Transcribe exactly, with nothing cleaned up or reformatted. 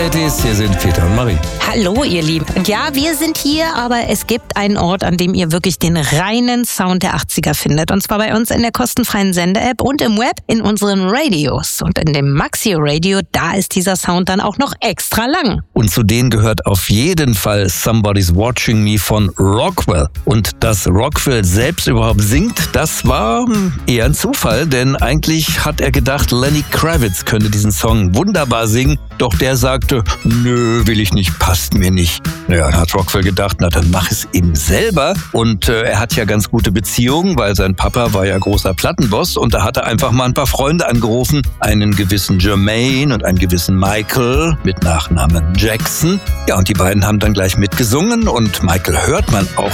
Hier sind Peter und Marie. Hallo ihr Lieben. Und ja, wir sind hier, aber es gibt einen Ort, an dem ihr wirklich den reinen Sound der achtziger findet. Und zwar bei uns in der kostenfreien Sende-App und im Web in unseren Radios. Und in dem Maxi-Radio, da ist dieser Sound dann auch noch extra lang. Und zu denen gehört auf jeden Fall Somebody's Watching Me von Rockwell. Und dass Rockwell selbst überhaupt singt, das war eher ein Zufall, denn eigentlich hat er gedacht, Lenny Kravitz könnte diesen Song wunderbar singen, doch der sagte, nö, will ich nicht, passt mir nicht. Ja, dann hat Rockwell gedacht, na dann mach es eben selber. Und äh, er hat ja ganz gute Beziehungen, weil sein Papa war ja großer Plattenboss und da hat er einfach mal ein paar Freunde angerufen, einen gewissen Jermaine und einen gewissen Michael mit Nachnamen Jackson. Ja, und die beiden haben dann gleich mitgesungen und Michael hört man auch